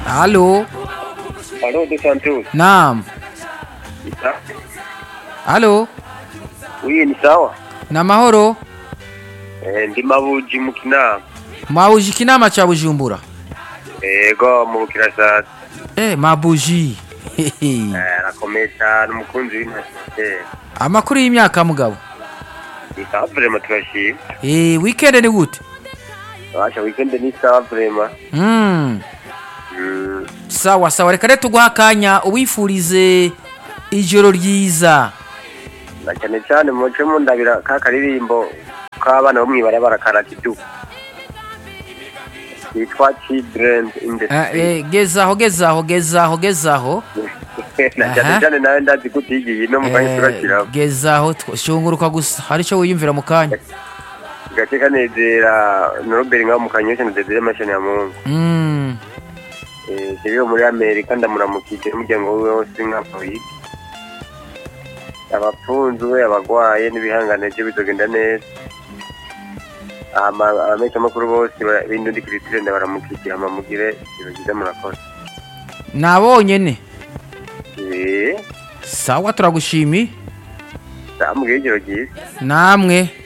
Halo. Halo, De Santos. Naam. Halo. Oui, ni sawa. Na mahoro. Ndi Mabuji mu Kinama. Mabuji Kinama cha Bujumbura. Ego mu Kirasati. Mabuji. Rakomesha n'umukunzi w'intashye. Amakuru y'imyaka mugabo. Isa vraiment turashima. Weekend ni gute? Washa weekend ni sawa vraiment. Sawa sawa, reka rero tuguha akanya uwifurize ijoro ryiza. Na cyane cyane muce mu ndabira ka karirimbo k'abana bo mwibarabara karakidu. Yitwa Children in the Street. Gezaho. Na cyane nawe ndazi kutigiye no mu kanya turakira. Gezaho shunguruka gusa hari cyo wiyumvira mu kanya. Gace kanezera Norbert ngaho mu kanya cyane dedere mashini ya Mungu. Kiriyo muri Amerika ndamuramukije umuryango we wose nk'apoyi. Abapfunzwe abagwaye n'ibihangane byo bizogenda neza. Amesha makuru bose bindundi Christine ndabaramukije amamugire ibigize murakora. Nabonye ne. Sawa turagushimi. Namwe ijoro ryiza. Namwe.